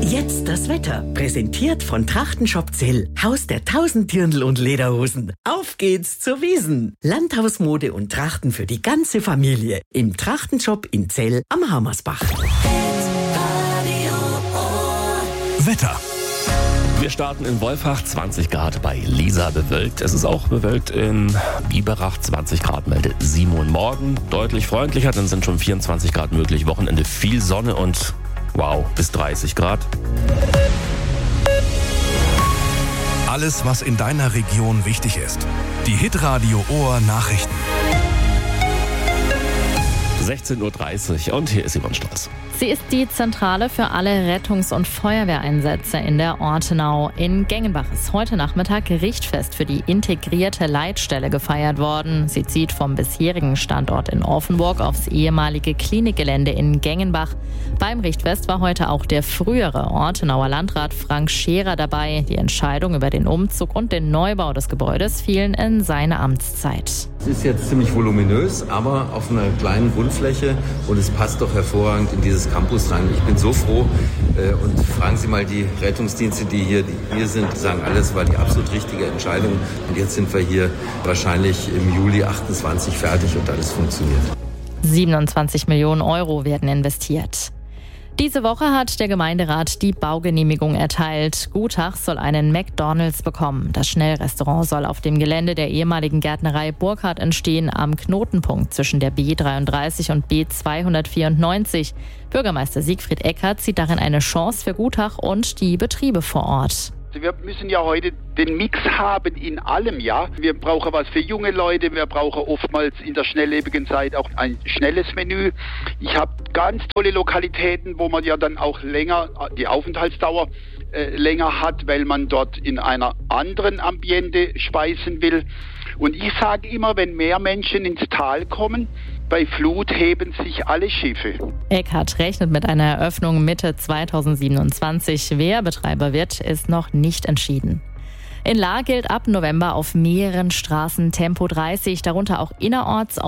Jetzt das Wetter, präsentiert von Trachtenshop Zell, Haus der 1000 Dirndl und Lederhosen. Auf geht's zur Wiesn. Landhausmode und Trachten für die ganze Familie. Im Trachtenshop in Zell am Hammersbach. Wetter. Wir starten in Wolfach, 20 Grad bei Lisa bewölkt. Es ist auch bewölkt in Biberach, 20 Grad meldet Simon. Morgen deutlich freundlicher, dann sind schon 24 Grad möglich. Wochenende viel Sonne und wow, bis 30 Grad. Alles, was in deiner Region wichtig ist. Die Hitradio Ohr Nachrichten. 16.30 Uhr und hier ist Yvonne Strauß. Sie ist die Zentrale für alle Rettungs- und Feuerwehreinsätze in der Ortenau. In Gengenbach ist heute Nachmittag Richtfest für die integrierte Leitstelle gefeiert worden. Sie zieht vom bisherigen Standort in Offenburg aufs ehemalige Klinikgelände in Gengenbach. Beim Richtfest war heute auch der frühere Ortenauer Landrat Frank Scherer dabei. Die Entscheidung über den Umzug und den Neubau des Gebäudes fielen in seine Amtszeit. Es ist jetzt ziemlich voluminös, aber auf einer kleinen Grundfläche und es passt doch hervorragend in dieses Campus rein. Ich bin so froh und fragen Sie mal die Rettungsdienste, die hier sind, die sagen, alles war die absolut richtige Entscheidung und jetzt sind wir hier wahrscheinlich im Juli 28 fertig und alles funktioniert. 27 Millionen Euro werden investiert. Diese Woche hat der Gemeinderat die Baugenehmigung erteilt. Gutach soll einen McDonald's bekommen. Das Schnellrestaurant soll auf dem Gelände der ehemaligen Gärtnerei Burkhardt entstehen, am Knotenpunkt zwischen der B33 und B294. Bürgermeister Siegfried Eckert sieht darin eine Chance für Gutach und die Betriebe vor Ort. Wir müssen ja heute den Mix haben in allem, ja. Wir brauchen was für junge Leute, wir brauchen oftmals in der schnelllebigen Zeit auch ein schnelles Menü. Ich habe ganz tolle Lokalitäten, wo man ja dann auch länger, die Aufenthaltsdauer länger hat, weil man dort in einer anderen Ambiente speisen will. Und ich sage immer, wenn mehr Menschen ins Tal kommen, bei Flut heben sich alle Schiffe. Eckhardt rechnet mit einer Eröffnung Mitte 2027. Wer Betreiber wird, ist noch nicht entschieden. In Lahr gilt ab November auf mehreren Straßen Tempo 30, darunter auch innerorts